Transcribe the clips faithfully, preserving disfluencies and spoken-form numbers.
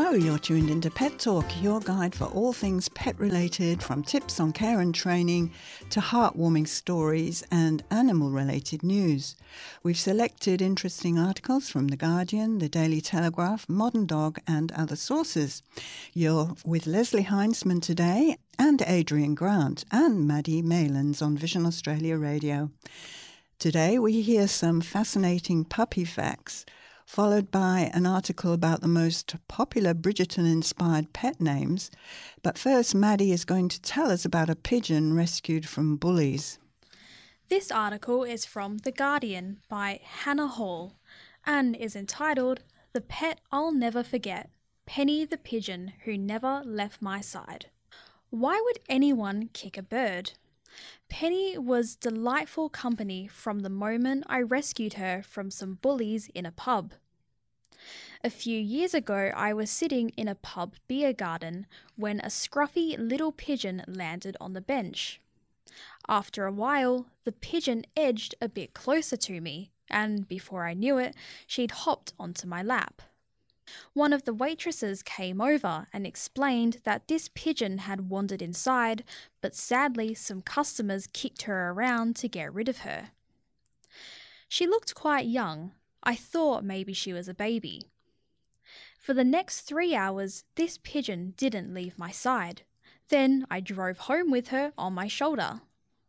Hello, you're tuned into Pet Talk, your guide for all things pet-related, from tips on care and training to heartwarming stories and animal-related news. We've selected interesting articles from The Guardian, The Daily Telegraph, Modern Dog and other sources. You're with Leslie Heinzman today and Adrian Grant and Maddie Maylands on Vision Australia Radio. Today we hear some fascinating puppy facts, followed by an article about the most popular Bridgerton-inspired pet names. But first, Maddie is going to tell us about a pigeon rescued from bullies. This article is from The Guardian by Hannah Hall and is entitled "The Pet I'll Never Forget, Penny the Pigeon Who Never Left My Side." Why would anyone kick a bird? Penny was delightful company from the moment I rescued her from some bullies in a pub. A few years ago, I was sitting in a pub beer garden when a scruffy little pigeon landed on the bench. After a while, the pigeon edged a bit closer to me, and before I knew it, she'd hopped onto my lap. One of the waitresses came over and explained that this pigeon had wandered inside, but sadly some customers kicked her around to get rid of her. She looked quite young. I thought maybe she was a baby. For the next three hours, this pigeon didn't leave my side. Then I drove home with her on my shoulder.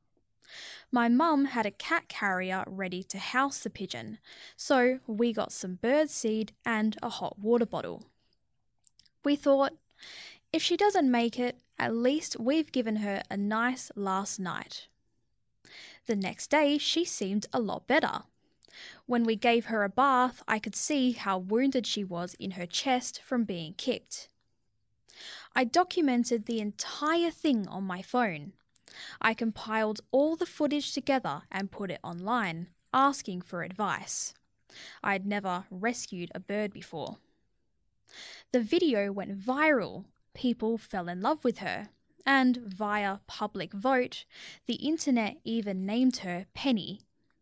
My mum had a cat carrier ready to house the pigeon, so we got some bird seed and a hot water bottle. We thought, if she doesn't make it, at least we've given her a nice last night. The next day, she seemed a lot better. When we gave her a bath, I could see how wounded she was in her chest from being kicked. I documented the entire thing on my phone. I compiled all the footage together and put it online, asking for advice. I'd never rescued a bird before. The video went viral. People fell in love with her, and via public vote, the internet even named her Penny.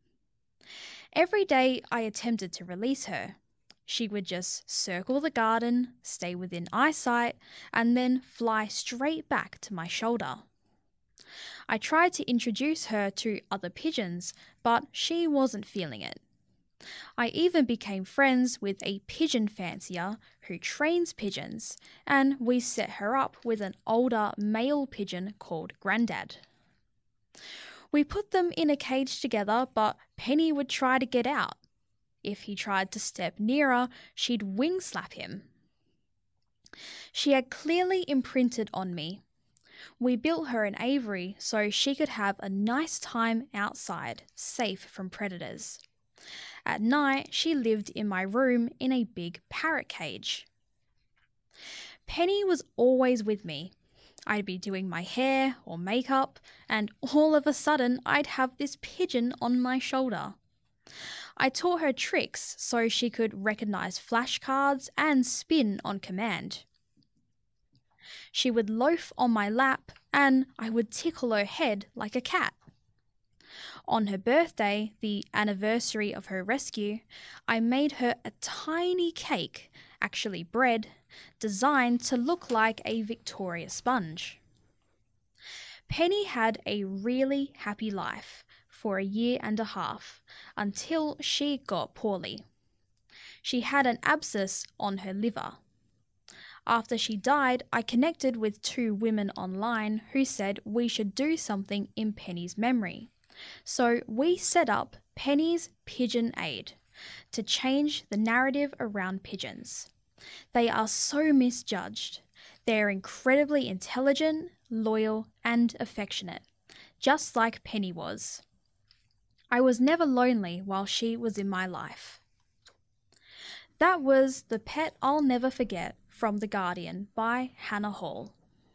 Every day I attempted to release her. She would just circle the garden, stay within eyesight, and then fly straight back to my shoulder. I tried to introduce her to other pigeons, but she wasn't feeling it. I even became friends with a pigeon fancier who trains pigeons, and we set her up with an older male pigeon called Grandad. We put them in a cage together, but Penny would try to get out. If he tried to step nearer, she'd wing slap him. She had clearly imprinted on me. We built her an aviary so she could have a nice time outside, safe from predators. At night, she lived in my room in a big parrot cage. Penny was always with me. I'd be doing my hair or makeup, and all of a sudden I'd have this pigeon on my shoulder. I taught her tricks so she could recognize flashcards and spin on command. She would loaf on my lap, and I would tickle her head like a cat. On her birthday, the anniversary of her rescue, I made her a tiny cake, actually bread, designed to look like a Victoria sponge. Penny had a really happy life for a year and a half, until she got poorly. She had an abscess on her liver. After she died, I connected with two women online who said we should do something in Penny's memory. So we set up Penny's Pigeon Aid to change the narrative around pigeons. They are so misjudged. They're incredibly intelligent, loyal, and affectionate, just like Penny was. I was never lonely while she was in my life. That was The Pet I'll Never Forget from The Guardian by Hannah Hall.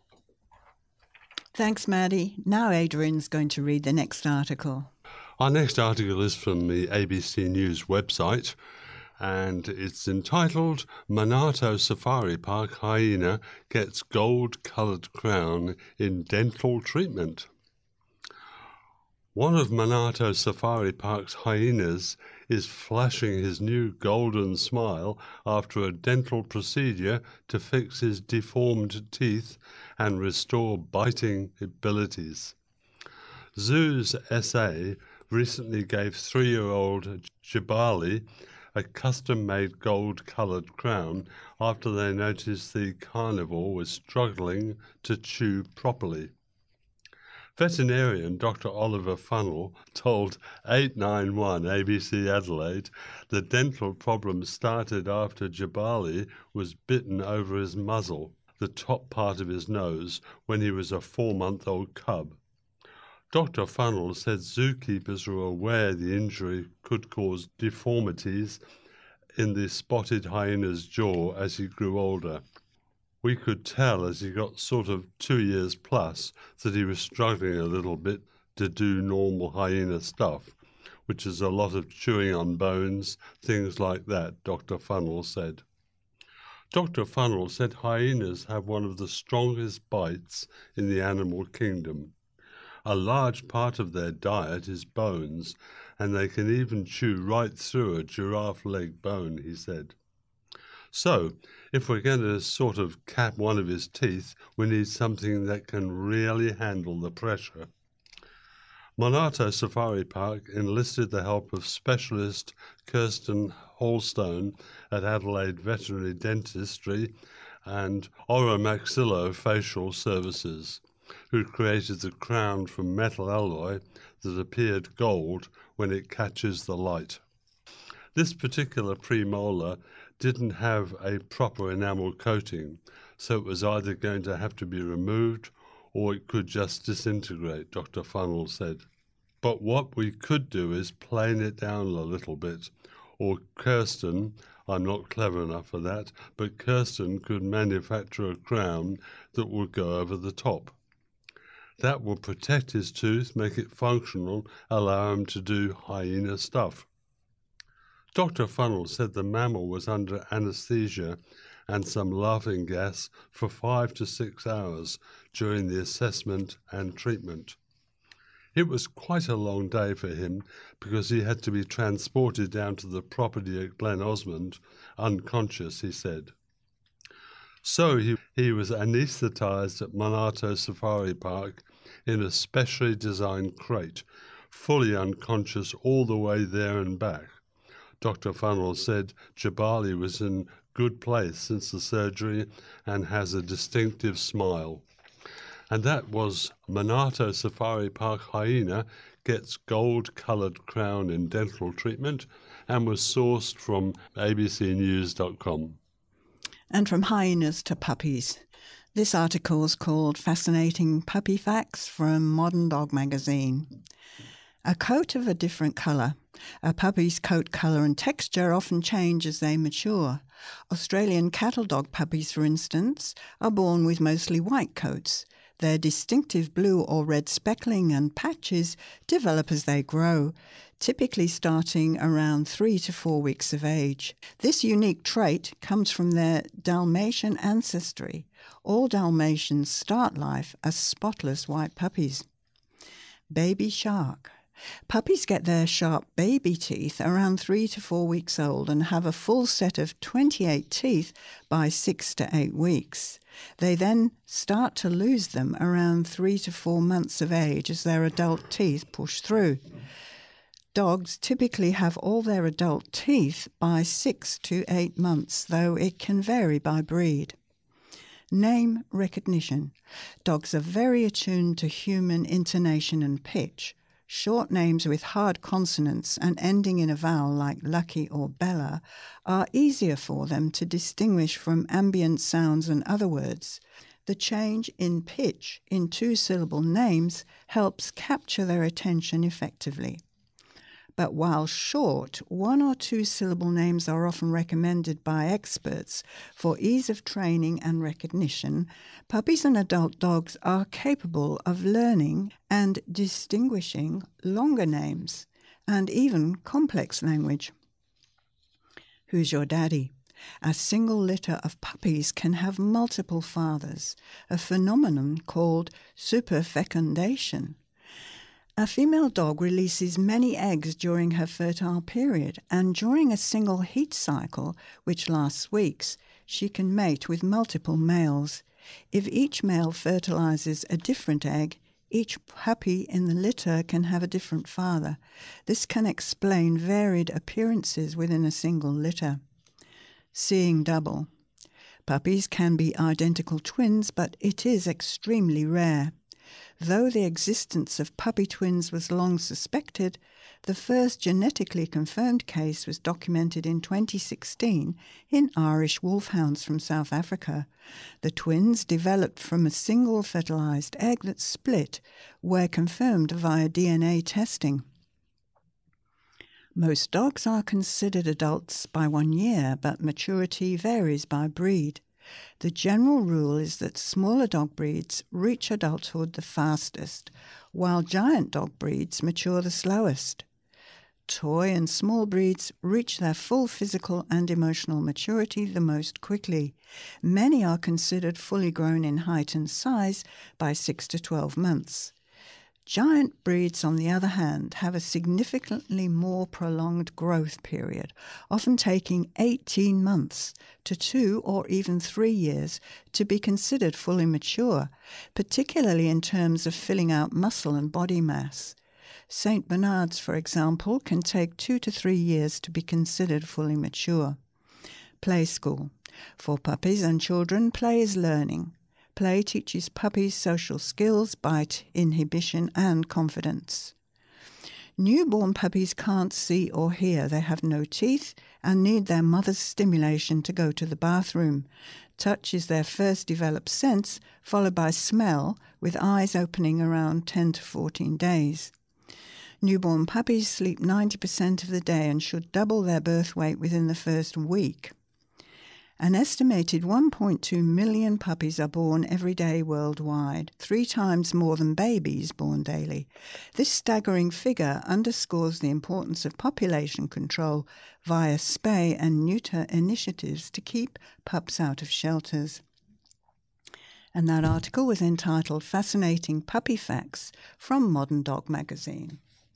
Thanks, Maddie. Now Adrian's going to read the next article. Our next article is from the A B C News website, and it's entitled "Monarto Safari Park Hyena Gets Gold-Coloured Crown in Dental Treatment." One of Monarto Safari Park's hyenas is flashing his new golden smile after a dental procedure to fix his deformed teeth and restore biting abilities. Zoo's S A recently gave three-year-old Jabali a custom-made gold-coloured crown after they noticed the carnivore was struggling to chew properly. Veterinarian Doctor Oliver Funnell told eight nine one A B C Adelaide the dental problem started after Jabali was bitten over his muzzle, the top part of his nose, when he was a four-month-old cub. Doctor Funnell said zookeepers were aware the injury could cause deformities in the spotted hyena's jaw as he grew older. We could tell as he got sort of two years plus that he was struggling a little bit to do normal hyena stuff, which is a lot of chewing on bones, things like that, Doctor Funnell said. Doctor Funnell said hyenas have one of the strongest bites in the animal kingdom. A large part of their diet is bones, and they can even chew right through a giraffe leg bone, he said. So, if we're going to sort of cap one of his teeth, we need something that can really handle the pressure. Monarto Safari Park enlisted the help of specialist Kirsten Hallstone at Adelaide Veterinary Dentistry and Oromaxillofacial Services, who created the crown from metal alloy that appeared gold when it catches the light. This particular premolar didn't have a proper enamel coating, so it was either going to have to be removed or it could just disintegrate, Doctor Funnell said. But what we could do is plane it down a little bit, or Kirsten, I'm not clever enough for that, but Kirsten could manufacture a crown that would go over the top. That will protect his tooth, make it functional, allow him to do hyena stuff. Doctor Funnell said the mammal was under anaesthesia and some laughing gas for five to six hours during the assessment and treatment. It was quite a long day for him because he had to be transported down to the property at Glen Osmond, unconscious, he said. So he, he was anaesthetised at Monarto Safari Park in a specially designed crate, fully unconscious all the way there and back. Doctor Funnell said Jabali was in good place since the surgery and has a distinctive smile. And that was Monarto Safari Park hyena gets gold-coloured crown in dental treatment and was sourced from A B C news dot com. And from hyenas to puppies. This article is called Fascinating Puppy Facts from Modern Dog Magazine. A coat of a different colour. A puppy's coat colour and texture often change as they mature. Australian cattle dog puppies, for instance, are born with mostly white coats. Their distinctive blue or red speckling and patches develop as they grow, typically starting around three to four weeks of age. This unique trait comes from their Dalmatian ancestry. All Dalmatians start life as spotless white puppies. Baby shark. Puppies get their sharp baby teeth around three to four weeks old and have a full set of twenty-eight teeth by six to eight weeks. They then start to lose them around three to four months of age as their adult teeth push through. Dogs typically have all their adult teeth by six to eight months, though it can vary by breed. Name recognition. Dogs are very attuned to human intonation and pitch. Short names with hard consonants and ending in a vowel like Lucky or Bella are easier for them to distinguish from ambient sounds and other words. The change in pitch in two-syllable names helps capture their attention effectively. But while short, one or two-syllable names are often recommended by experts for ease of training and recognition, puppies and adult dogs are capable of learning and distinguishing longer names and even complex language. Who's your daddy? A single litter of puppies can have multiple fathers, a phenomenon called superfecundation. A female dog releases many eggs during her fertile period, and during a single heat cycle, which lasts weeks, she can mate with multiple males. If each male fertilizes a different egg, each puppy in the litter can have a different father. This can explain varied appearances within a single litter. Seeing double. Puppies can be identical twins, but it is extremely rare. Though the existence of puppy twins was long suspected, the first genetically confirmed case was documented in twenty sixteen in Irish wolfhounds from South Africa. The twins developed from a single fertilized egg that split, were confirmed via D N A testing. Most dogs are considered adults by one year, but maturity varies by breed. The general rule is that smaller dog breeds reach adulthood the fastest, while giant dog breeds mature the slowest. Toy and small breeds reach their full physical and emotional maturity the most quickly. Many are considered fully grown in height and size by six to twelve months. Giant breeds, on the other hand, have a significantly more prolonged growth period, often taking eighteen months to two or even three years to be considered fully mature, particularly in terms of filling out muscle and body mass. Saint Bernards, for example, can take two to three years to be considered fully mature. Play school. For puppies and children, play is learning. Play teaches puppies social skills, bite, inhibition, and confidence. Newborn puppies can't see or hear. They have no teeth and need their mother's stimulation to go to the bathroom. Touch is their first developed sense, followed by smell, with eyes opening around ten to fourteen days. Newborn puppies sleep ninety percent of the day and should double their birth weight within the first week. An estimated one point two million puppies are born every day worldwide, three times more than babies born daily. This staggering figure underscores the importance of population control via spay and neuter initiatives to keep pups out of shelters. And that article was entitled Fascinating Puppy Facts from Modern Dog Magazine.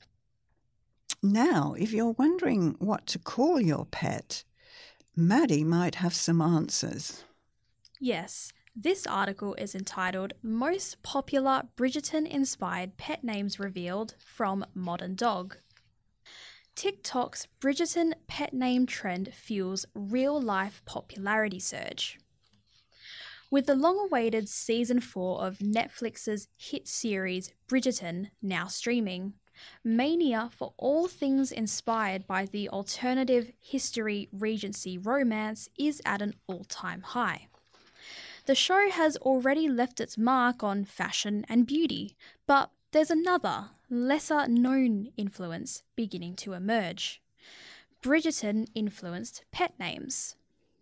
Now, if you're wondering what to call your pet, Maddie might have some answers. Yes, this article is entitled Most Popular Bridgerton-Inspired Pet Names Revealed from Modern Dog. TikTok's Bridgerton pet name trend fuels real-life popularity surge. With the long-awaited season four of Netflix's hit series Bridgerton now streaming, mania for all things inspired by the alternative history Regency romance is at an all-time high. The show has already left its mark on fashion and beauty, but there's another, lesser-known influence beginning to emerge. Bridgerton-influenced pet names.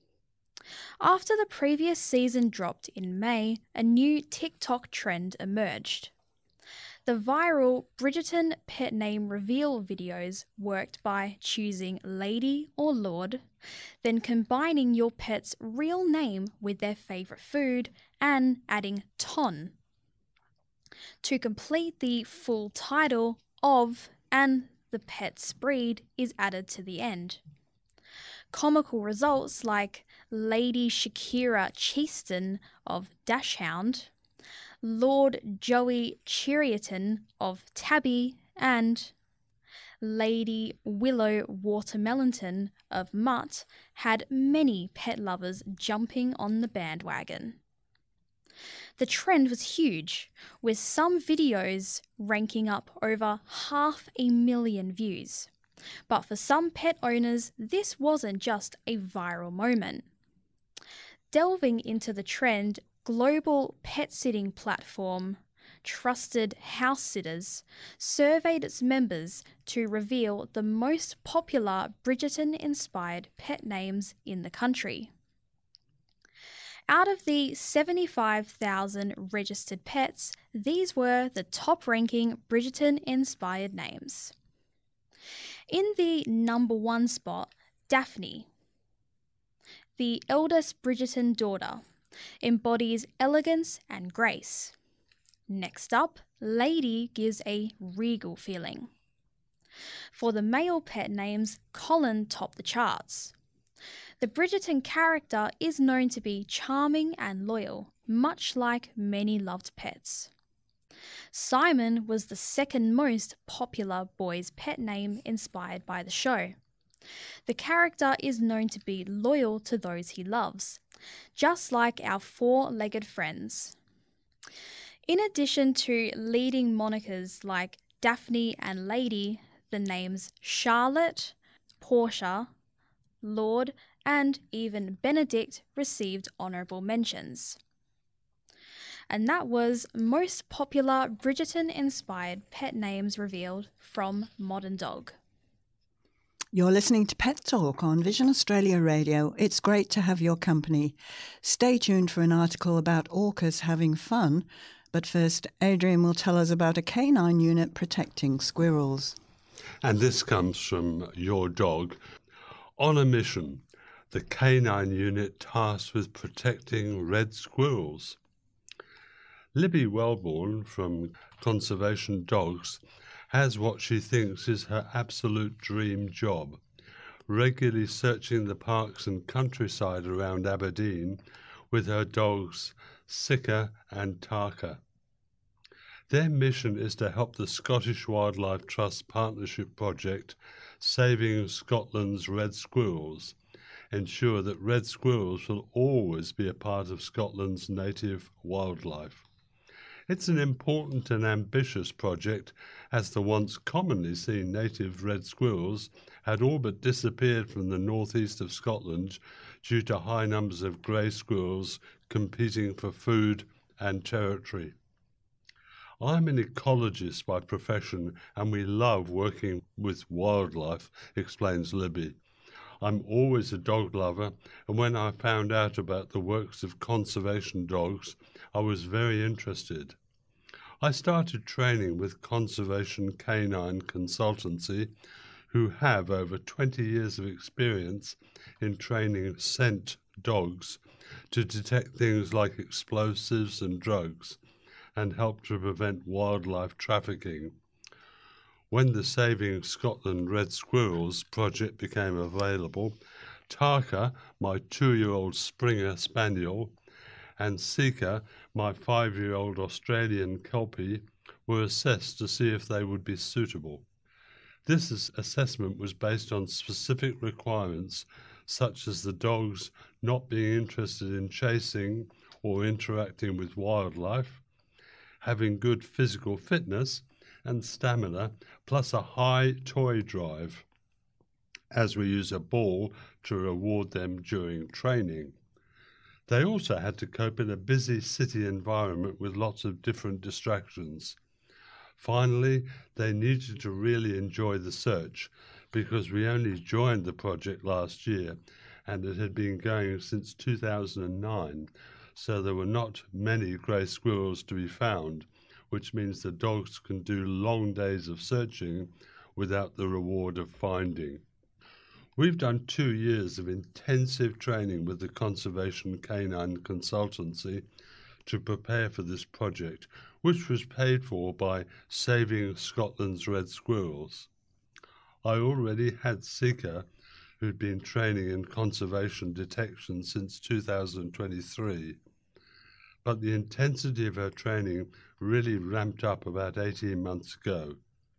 After the previous season dropped in May, a new TikTok trend emerged. The viral Bridgerton pet name reveal videos worked by choosing Lady or Lord, then combining your pet's real name with their favourite food and adding ton to complete the full title of and the pet's breed is added to the end. Comical results like Lady Shakira Cheeston of Dachshund, Lord Joey Cheriton of Tabby, and Lady Willow Watermelonton of Mutt had many pet lovers jumping on the bandwagon. The trend was huge, with some videos ranking up over half a million views. But for some pet owners, this wasn't just a viral moment. Delving into the trend, global pet-sitting platform Trusted House Sitters surveyed its members to reveal the most popular Bridgerton-inspired pet names in the country. Out of the seventy-five thousand registered pets, these were the top-ranking Bridgerton-inspired names. In the number one spot, Daphne, the eldest Bridgerton daughter, embodies elegance and grace. Next up, Lady gives a regal feeling. For the male pet names, Colin topped the charts. The Bridgerton character is known to be charming and loyal, much like many loved pets. Simon was the second most popular boy's pet name inspired by the show. The character is known to be loyal to those he loves, just like our four-legged friends. In addition to leading monikers like Daphne and Lady, the names Charlotte, Portia, Lord, and even Benedict received honourable mentions. And that was most popular Bridgerton-inspired pet names revealed from Modern Dog. You're listening to Pet Talk on Vision Australia Radio. It's great to have your company. Stay tuned for an article about orcas having fun. But first, Adrian will tell us about a canine unit protecting squirrels. And this comes from Your Dog. On a mission, the canine unit tasked with protecting red squirrels. Libby Wellborn from Conservation Dogs has what she thinks is her absolute dream job, regularly searching the parks and countryside around Aberdeen with her dogs Sika and Tarka. Their mission is to help the Scottish Wildlife Trust Partnership Project Saving Scotland's Red Squirrels ensure that red squirrels will always be a part of Scotland's native wildlife. It's an important and ambitious project, as the once commonly seen native red squirrels had all but disappeared from the northeast of Scotland due to high numbers of grey squirrels competing for food and territory. I'm an ecologist by profession, and we love working with wildlife, explains Libby. I'm always a dog lover, and when I found out about the works of conservation dogs, I was very interested. I started training with Conservation Canine Consultancy, who have over twenty years of experience in training scent dogs to detect things like explosives and drugs and help to prevent wildlife trafficking. When the Saving Scotland Red Squirrels project became available, Tarka, my two-year-old Springer Spaniel, and Sika, my five-year-old Australian Kelpie, were assessed to see if they would be suitable. This assessment was based on specific requirements, such as the dogs not being interested in chasing or interacting with wildlife, having good physical fitness and stamina, plus a high toy drive, as we use a ball to reward them during training. They also had to cope in a busy city environment with lots of different distractions. Finally, they needed to really enjoy the search, because we only joined the project last year and it had been going since two thousand nine, so there were not many grey squirrels to be found, which means the dogs can do long days of searching without the reward of finding. We've done two years of intensive training with the Conservation Canine Consultancy to prepare for this project, which was paid for by Saving Scotland's Red Squirrels. I already had Sika, who'd been training in conservation detection since two thousand twenty-three, but the intensity of her training really ramped up about eighteen months ago.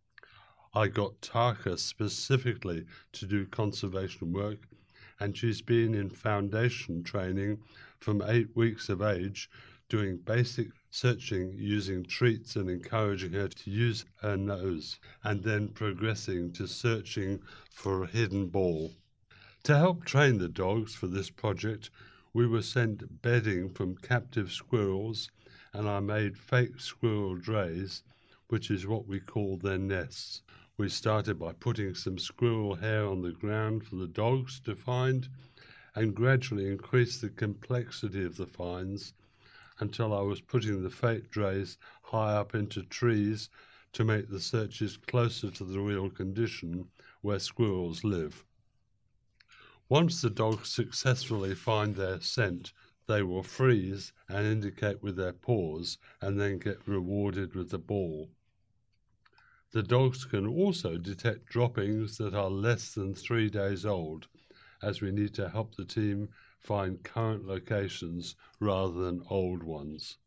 I got Tarka specifically to do conservation work, and she's been in foundation training from eight weeks of age, doing basic searching using treats and encouraging her to use her nose, and then progressing to searching for a hidden ball. To help train the dogs for this project, we were sent bedding from captive squirrels, and I made fake squirrel drays, which is what we call their nests. We started by putting some squirrel hair on the ground for the dogs to find, and gradually increased the complexity of the finds until I was putting the fake drays high up into trees to make the searches closer to the real condition where squirrels live. Once the dogs successfully find their scent, They will freeze and indicate with their paws and then get rewarded with the ball. The dogs can also detect droppings that are less than three days old, as we need to help the team find current locations rather than old ones.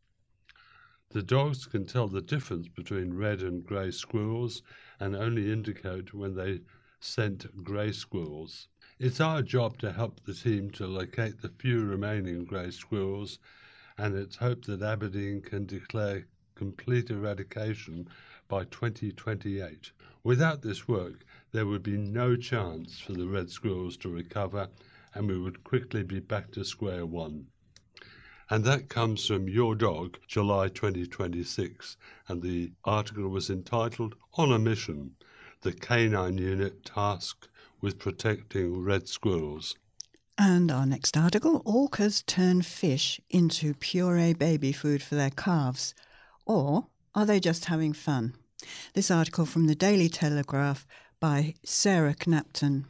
The dogs can tell the difference between red and grey squirrels and only indicate when they scent grey squirrels. It's our job to help the team to locate the few remaining grey squirrels, and it's hoped that Aberdeen can declare complete eradication by twenty twenty-eight. Without this work, there would be no chance for the red squirrels to recover, and we would quickly be back to square one. And that comes from Your Dog, July twenty twenty-six, and the article was entitled On a Mission, the Canine Unit Tasked with Protecting Red Squirrels. And our next article, orcas turn fish into puree baby food for their calves. Or are they just having fun? This article from the Daily Telegraph by Sarah Knapton.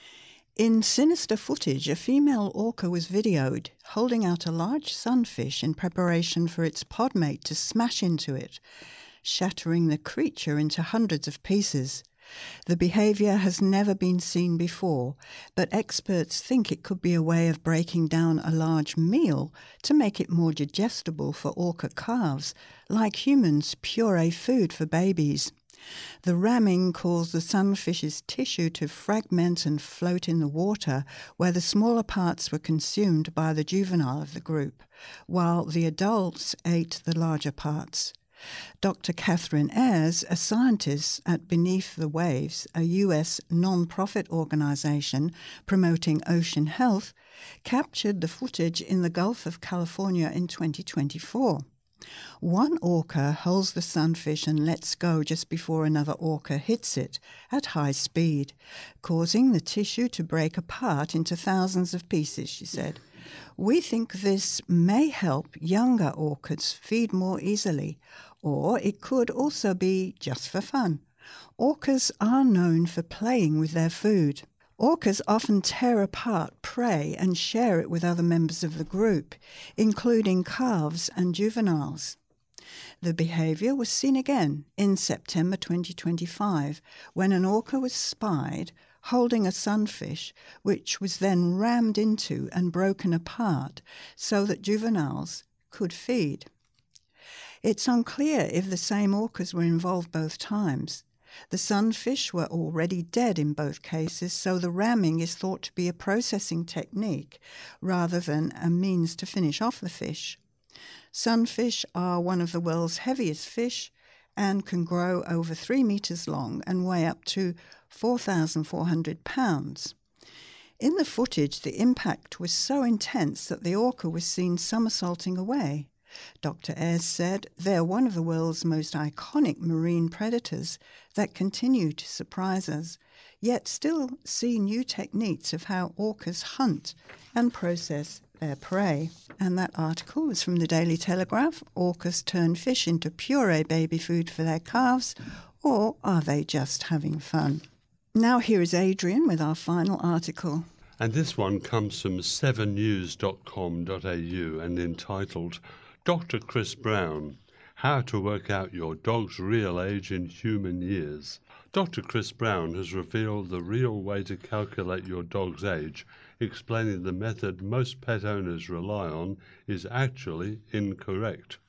In sinister footage, a female orca was videoed holding out a large sunfish in preparation for its podmate to smash into it, shattering the creature into hundreds of pieces. The behaviour has never been seen before, but experts think it could be a way of breaking down a large meal to make it more digestible for orca calves, like humans' puree food for babies. The ramming caused the sunfish's tissue to fragment and float in the water, where the smaller parts were consumed by the juvenile of the group, while the adults ate the larger parts. Doctor Catherine Ayres, a scientist at Beneath the Waves, a U S non-profit organisation promoting ocean health, captured the footage in the Gulf of California in twenty twenty-four. One orca holds the sunfish and lets go just before another orca hits it at high speed, causing the tissue to break apart into thousands of pieces, she said. We think this may help younger orchids feed more easily, or it could also be just for fun. Orcas are known for playing with their food. Orcas often tear apart prey and share it with other members of the group, including calves and juveniles. The behaviour was seen again in September twenty twenty-five, when an orca was spied holding a sunfish, which was then rammed into and broken apart so that juveniles could feed. It's unclear if the same orcas were involved both times. The sunfish were already dead in both cases, so the ramming is thought to be a processing technique rather than a means to finish off the fish. Sunfish are one of the world's heaviest fish and can grow over three metres long and weigh up to four thousand four hundred pounds. In the footage, the impact was so intense that the orca was seen somersaulting away. Doctor Ayres said they're one of the world's most iconic marine predators that continue to surprise us, yet still see new techniques of how orcas hunt and process their prey. And that article was from the Daily Telegraph. Orcas turn fish into puree baby food for their calves, or are they just having fun? Now here is Adrian with our final article. And this one comes from seven news dot com dot a u and entitled Doctor Chris Brown, How to Work Out Your Dog's Real Age in Human Years. Doctor Chris Brown has revealed the real way to calculate your dog's age, explaining the method most pet owners rely on is actually incorrect.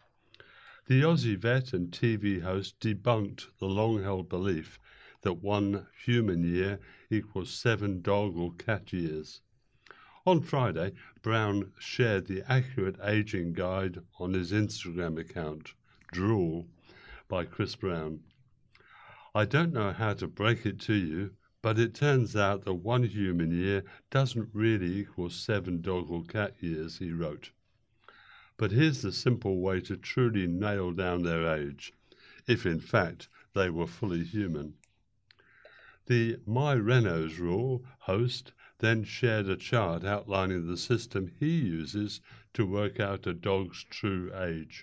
The Aussie vet and T V host debunked the long-held belief that one human year equals seven dog or cat years. On Friday, Brown shared the accurate aging guide on his Instagram account, Drool, by Chris Brown. I don't know how to break it to you, but it turns out that one human year doesn't really equal seven dog or cat years, he wrote. But here's the simple way to truly nail down their age, if in fact they were fully human. The My Renos Rule host then shared a chart outlining the system he uses to work out a dog's true age.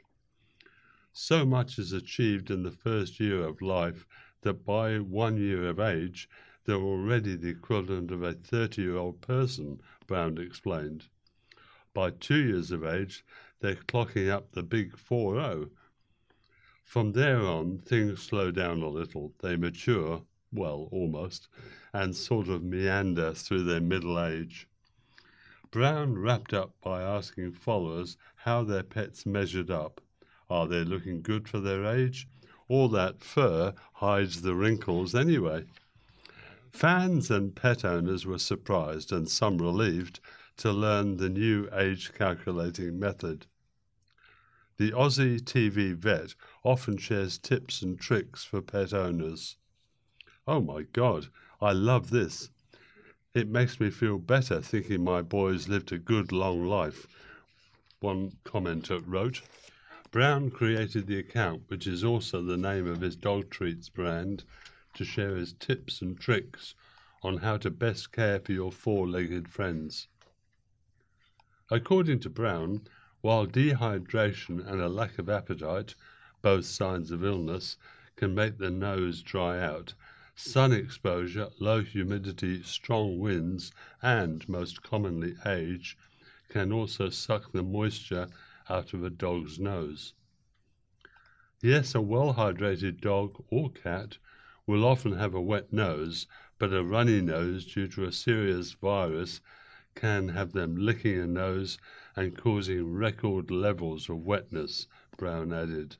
So much is achieved in the first year of life that by one year of age, they're already the equivalent of a thirty-year-old person, Brown explained. By two years of age, they're clocking up the big four oh. From there on, things slow down a little. They mature, well, almost, and sort of meander through their middle age. Brown wrapped up by asking followers how their pets measured up. Are they looking good for their age? All that fur hides the wrinkles anyway. Fans and pet owners were surprised, and some relieved, to learn the new age-calculating method. The Aussie T V vet often shares tips and tricks for pet owners. Oh my God, I love this. It makes me feel better thinking my boys lived a good long life, one commenter wrote. Brown created the account, which is also the name of his dog treats brand, to share his tips and tricks on how to best care for your four-legged friends. According to Brown, while dehydration and a lack of appetite, both signs of illness, can make the nose dry out, sun exposure, low humidity, strong winds, and, most commonly, age, can also suck the moisture out of a dog's nose. Yes, a well-hydrated dog or cat will often have a wet nose, but a runny nose due to a serious virus can have them licking a nose and causing record levels of wetness, Brown added.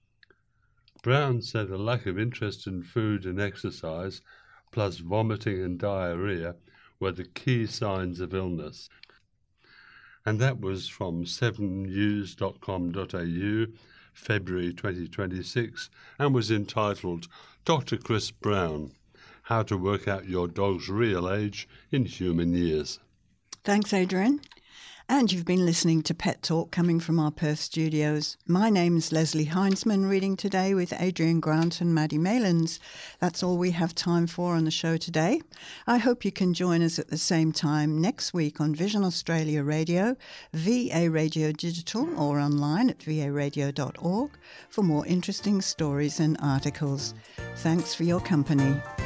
Brown said a lack of interest in food and exercise, plus vomiting and diarrhea, were the key signs of illness. And that was from seven news dot com dot a u, February twenty twenty-six, and was entitled Doctor Chris Brown, How to Work Out Your Dog's Real Age in Human Years. Thanks, Adrian. And you've been listening to Pet Talk coming from our Perth studios. My name's Leslie Heinzman, reading today with Adrian Grant and Maddie Malins. That's all we have time for on the show today. I hope you can join us at the same time next week on Vision Australia Radio, V A Radio Digital, or online at v a radio dot org for more interesting stories and articles. Thanks for your company.